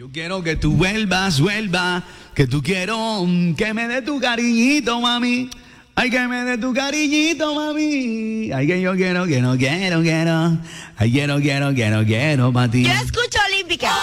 Yo quiero que tú vuelvas, que tú quiero que me dé tu cariñito, mami. Ay, que me dé tu cariñito, mami. Ay, que yo quiero. Ay, quiero pa' ti. Yo escucho Olímpica.